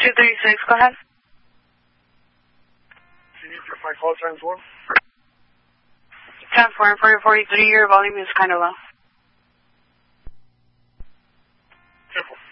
236, go ahead. Can you get my call transform? Transform for your 43, your volume is kind of low. Careful.